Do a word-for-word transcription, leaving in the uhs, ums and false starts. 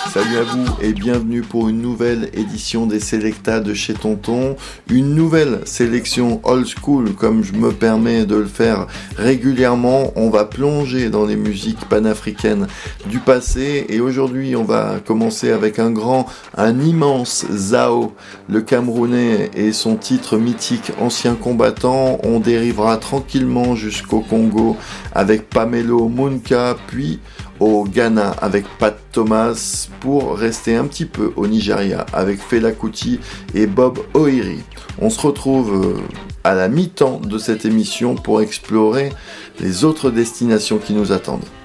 Salut à vous et bienvenue pour une nouvelle édition des Selecta de chez Tonton. Une nouvelle sélection old school comme je me permets de le faire régulièrement. On va plonger dans les musiques panafricaines du passé et aujourd'hui on va commencer avec un grand, un immense Zao, le Camerounais et son titre mythique Ancien combattant. On dérivera tranquillement jusqu'au Congo avec Pamelo Munka, puis au Ghana avec Pat Thomas, pour rester un petit peu au Nigeria avec Fela Kuti et Bob O'Hiri. On se retrouve à la mi-temps de cette émission pour explorer les autres destinations qui nous attendent.